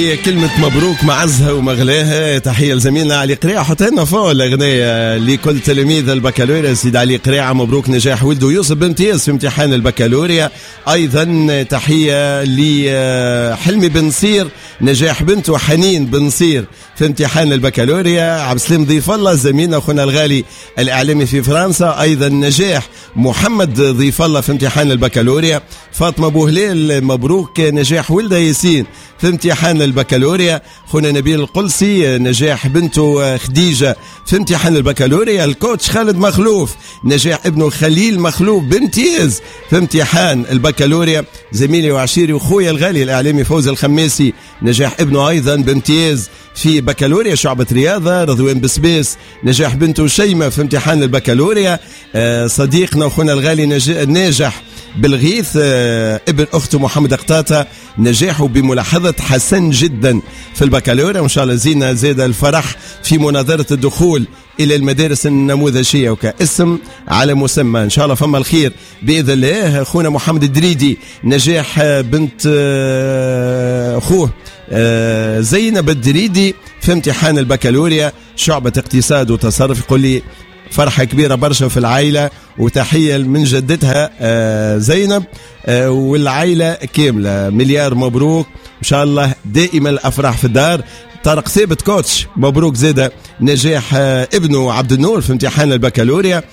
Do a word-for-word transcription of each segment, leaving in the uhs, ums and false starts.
هي كلمة مبروك معزها ومغلاها. تحية لزميلنا علي قريعة، حط لنا فوق الأغنية لكل تلاميذ البكالوريا. سيد علي قريعة مبروك نجاح ولده يوسف بامتياز في امتحان البكالوريا. أيضا تحية لحلمي بن نصير نجاح بنته حنين بن نصير في امتحان البكالوريا. عبد السليم ضيف الله زميلنا أخونا الغالي الإعلامي في فرنسا. أيضا نجاح محمد ضيف الله في امتحان البكالوريا. فاطمة بوهليل مبروك نجاح ولده ياسين في امتحان البكالوريا. خونا نبيل القلسي نجاح بنته خديجة في امتحان البكالوريا. الكوتش خالد مخلوف نجاح ابنه خليل مخلوف بامتياز في امتحان البكالوريا. زميلي وعشيري وخويا الغالي الإعلامي فوز الخماسي نجاح ابنه أيضا بامتياز في بكالوريا شعبة رياضة. رضوان بسبيس نجاح بنته شيمة في امتحان البكالوريا. آه صديقنا وخونا الغالي ناجح بالغيث آه ابن أخته محمد قطاطة نجاحه بملاحظة حسن جدا في البكالوريا. وإن شاء الله زينا زاد الفرح في مناظرة الدخول إلى المدارس النموذجية وكاسم على مسمى. إن شاء الله فما الخير بإذن الله. أخونا محمد الدريدي نجاح بنت أخوه زينب الدريدي في امتحان البكالوريا شعبة اقتصاد وتصرف. يقول لي فرحة كبيرة برشا في العائلة وتحية من جدتها زينب والعائلة كاملة. مليار مبروك إن شاء الله دائما الأفراح في الدار. طارق ثابت كوتش مبروك زيادة نجاح ابنه عبد النور في امتحان البكالوريا.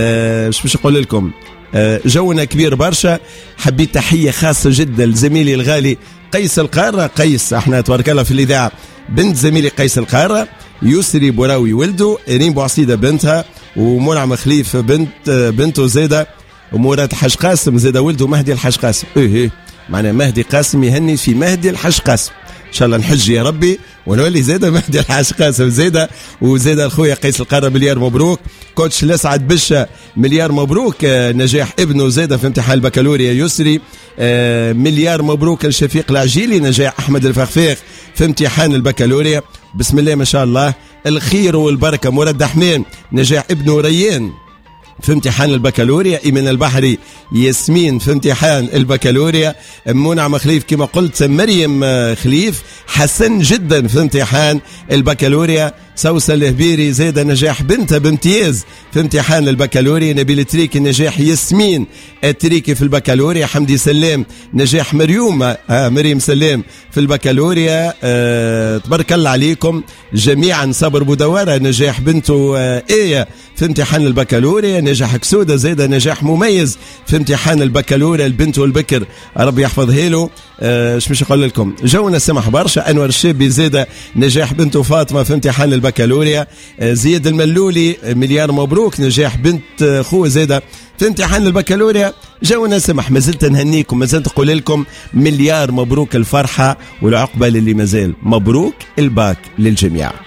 مش مش أقول لكم جونا كبير برشا. حبيت تحية خاصة جدا لزميلي الغالي قيس القارة. قيس احنا تبارك الله في الإذاعة بنت زميلي قيس القارة. يسري بوراوي ولده، ريم بوعصيدة بنتها، ومنعم خليف بنت بنته زيدة، ومراد حاج قاسم زيدة ولده مهدي الحاج قاسم. ايه ايه معنى مهدي قاسم يهني في مهدي الحاج قاسم. ان شاء الله نحج يا ربي ونولي زيدة مهدي الحاج قاسم زيدة. وزيدة الخويا قيس القارة مليار مبروك. كوتش لسعد بشة مليار مبروك نجاح ابنه زيدة في امتحان البكالوريا. يسري مليار مبروك الشفيق العجيلي نجاح أحمد الفخفاخ في امتحان البكالوريا. بسم الله ما شاء الله الخير والبركة. مراد حمين نجاح ابنه ريان في امتحان البكالوريا. إيمان البحري ياسمين في امتحان البكالوريا. منعم خليف كما قلت مريم خليف حسن جدا في امتحان البكالوريا. سوسة الهبيري زيادة نجاح بنتها بامتياز في امتحان البكالوريا. نبيل التريكي نجاح ياسمين التريكي في البكالوريا. حمدي سلام نجاح مريوم آه مريم سلام في البكالوريا. آه تبارك الله عليكم جميعا. صبر بودوارة نجاح بنته آه ايه في امتحان البكالوريا. نجاح كسودة زيادة نجاح مميز في امتحان البكالوريا. البنت والبكر ربي يحفظها له. آه مش اقول لكم جونا سمح برشا. انور الشابي زيادة نجاح بنته فاطمة في امتحان البكالوريا. آه زياد الملولي مليار مبروك نجاح بنت اخوه زيادة في امتحان البكالوريا. جونا سمح ما زلت نهنيكم، ما زلت اقول لكم مليار مبروك الفرحة والعقبة للي مازال. مبروك الباك للجميع.